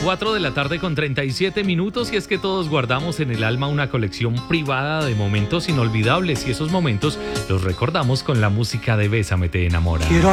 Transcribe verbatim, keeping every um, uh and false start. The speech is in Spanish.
cuatro de la tarde con treinta y siete minutos, y es que todos guardamos en el alma una colección privada de momentos inolvidables, y esos momentos los recordamos con la música de Bésame te enamora. Quiero